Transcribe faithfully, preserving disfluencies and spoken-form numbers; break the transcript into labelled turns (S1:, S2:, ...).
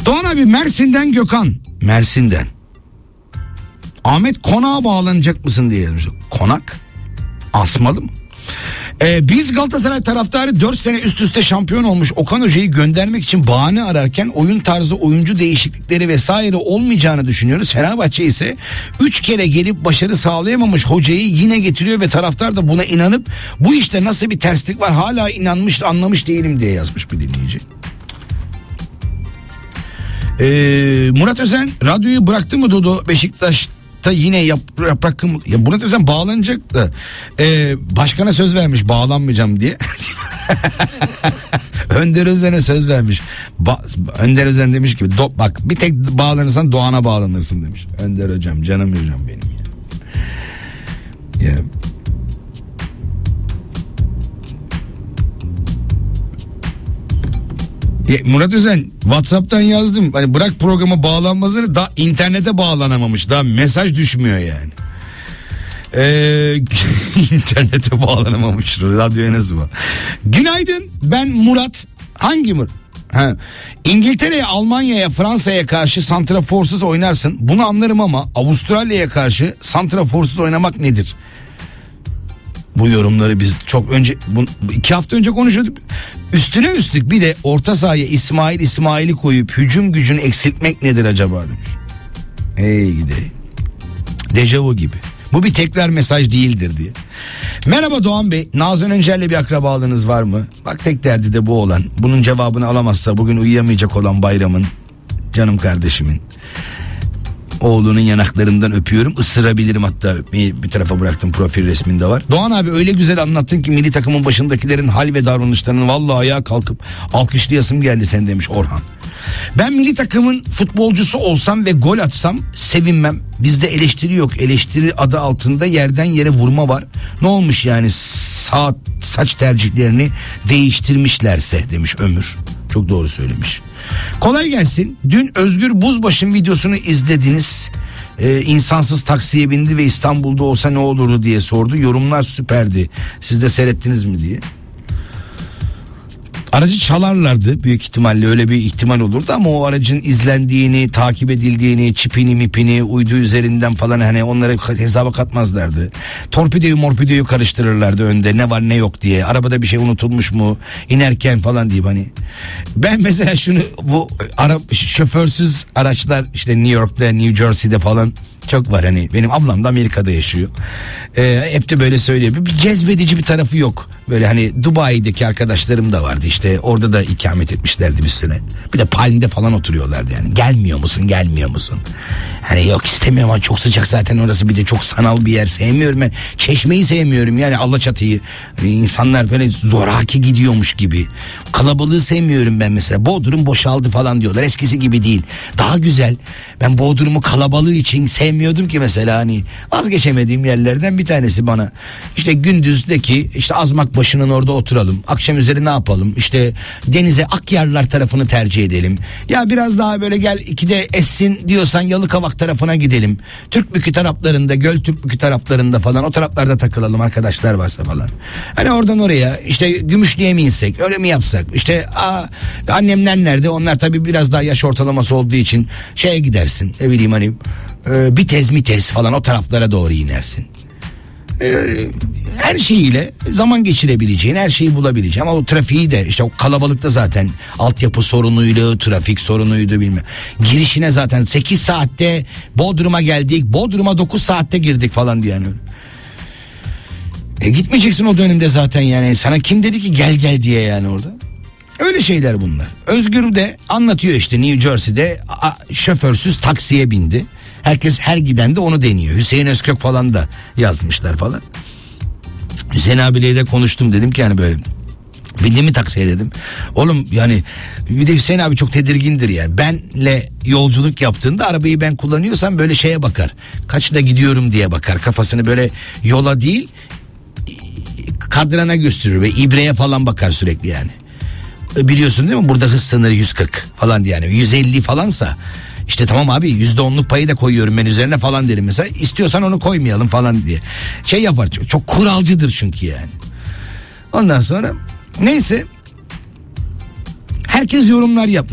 S1: Doğan abi Mersin'den Gökhan. Mersin'den. Ahmet konağa bağlanacak mısın diye yazmış. Konak? Asmalı mı? Ee, biz Galatasaray taraftarı dört sene üst üste şampiyon olmuş Okan Hoca'yı göndermek için bahane ararken oyun tarzı, oyuncu değişiklikleri vesaire olmayacağını düşünüyoruz. Fenerbahçe ise üç kere gelip başarı sağlayamamış hocayı yine getiriyor ve taraftar da buna inanıp bu işte nasıl bir terslik var hala inanmış anlamış değilim diye yazmış bir dinleyici. Ee, Murat Özen radyoyu bıraktı mı Dodo Beşiktaş da yine yap, yaprak kım... Ya Murat Özen bağlanacak da e, başkana söz vermiş bağlanmayacağım diye. Önder Özen'e söz vermiş. Ba- Önder Özen demiş ki do- bak bir tek bağlanırsan Doğan'a bağlanırsın demiş. Önder hocam canım hocam benim ya. Ya. Ya Murat Özen WhatsApp'tan yazdım. Hani bırak programa bağlanmasını da internete bağlanamamış. Daha mesaj düşmüyor yani. Ee, internete bağlanamamış. Radyoya nasıl var? Günaydın ben Murat. Hangi Murat? Ha. İngiltere'ye, Almanya'ya, Fransa'ya karşı santraforsuz oynarsın. Bunu anlarım ama Avustralya'ya karşı santraforsuz oynamak nedir? Bu yorumları biz çok önce bu, iki hafta önce konuşuyorduk. Üstüne üstlük bir de orta sahaya İsmail İsmail'i koyup hücum gücünü eksiltmek nedir acaba demiş. Hey gideyim. Dejavu gibi. Bu bir tekrar mesaj değildir diye. Merhaba Doğan Bey. Nazan Öncel'le bir akrabalığınız var mı? Bak tek derdi de bu olan. Bunun cevabını alamazsa bugün uyuyamayacak olan Bayram'ın, canım kardeşimin, oğlunun yanaklarından öpüyorum. Isırabilirim hatta, bir, bir tarafa bıraktım, profil resminde var. Doğan abi öyle güzel anlattın ki milli takımın başındakilerin hal ve davranışlarını vallahi ayağa kalkıp alkışlayasım geldi sen demiş Orhan. Ben milli takımın futbolcusu olsam ve gol atsam sevinmem. Bizde eleştiri yok. Eleştiri adı altında yerden yere vurma var. Ne olmuş yani saat saç tercihlerini değiştirmişlerse demiş Ömür. Çok doğru söylemiş. Kolay gelsin. Dün Özgür Buzbaş'ın videosunu izlediniz. Ee, insansız taksiye bindi ve İstanbul'da olsa ne olurdu diye sordu. Yorumlar süperdi. Siz de seyrettiniz mi diye. Aracı çalarlardı büyük ihtimalle, öyle bir ihtimal olurdu ama o aracın izlendiğini, takip edildiğini, çipini mipini uydu üzerinden falan hani onları hesaba katmazlardı. Torpidoyu morpidoyu karıştırırlardı önde, ne var ne yok diye, arabada bir şey unutulmuş mu inerken falan diye. Hani ben mesela şunu, bu ara, şoförsüz araçlar işte New York'ta, New Jersey'de falan çok var. Hani benim ablam da Amerika'da yaşıyor. Ee, hep de böyle söylüyor. Bir cezbedici bir tarafı yok. Böyle hani Dubai'deki arkadaşlarım da vardı işte, orada da ikamet etmişlerdi bir sene. Bir de Palm'de falan oturuyorlardı yani. Gelmiyor musun gelmiyor musun? Hani yok istemiyorum ama çok sıcak zaten orası, bir de çok sanal bir yer, sevmiyorum ben. Çeşmeyi sevmiyorum yani, Alaçatı'yı. Yani insanlar böyle zoraki gidiyormuş gibi. Kalabalığı sevmiyorum ben mesela. Bodrum boşaldı falan diyorlar, eskisi gibi değil. Daha güzel. Ben Bodrum'u kalabalığı için sevmiyordum ki mesela, hani vazgeçemediğim yerlerden bir tanesi bana. İşte gündüzdeki işte Azmakbaşı'nın orada oturalım. Akşam üzeri ne yapalım? İşte denize, Akyarlar tarafını tercih edelim. Ya biraz daha böyle gel ikide essin diyorsan Yalıkavak tarafına gidelim. Türkbükü taraflarında, Göltürkbükü taraflarında falan, o taraflarda takılalım arkadaşlar varsa falan. Hani oradan oraya işte Gümüşlü'ye mi insek, öyle mi yapsak? İşte aa, annemler nerede? Onlar tabii biraz daha yaş ortalaması olduğu için şeye gidersin. Ne bileyim hani e, Bitez Mitez falan, o taraflara doğru inersin. Her şeyiyle zaman geçirebileceğin, her şeyi bulabileceğin, ama o trafiği de işte o kalabalıkta zaten altyapı sorunuyla, trafik sorunuydu bilmem. Girişine zaten sekiz saatte Bodrum'a geldik, Bodrum'a dokuz saatte girdik falan diye yani. E gitmeyeceksin o dönemde zaten yani, sana kim dedi ki gel gel diye yani orada. Öyle şeyler bunlar. Özgür de anlatıyor işte, New Jersey'de a, şoförsüz taksiye bindi. Herkes, her giden de onu deniyor. Hüseyin Özkök falan da yazmışlar falan. Hüseyin abiyle de konuştum, dedim ki yani böyle bindin mi taksiye dedim. Oğlum yani bir de Hüseyin abi çok tedirgindir yani. Benle yolculuk yaptığında arabayı ben kullanıyorsam böyle şeye bakar. Kaçta gidiyorum diye bakar. Kafasını böyle yola değil kadrana gösterir ve ibreye falan bakar sürekli yani. Biliyorsun değil mi? Burada hız sınırı yüz kırk falan diye yani. yüz elli falansa İşte tamam abi yüzde onluk payı da koyuyorum ben üzerine falan derim mesela. İstiyorsan onu koymayalım falan diye. Şey yapar, çok, çok kuralcıdır çünkü yani. Ondan sonra neyse, herkes yorumlar yapmış.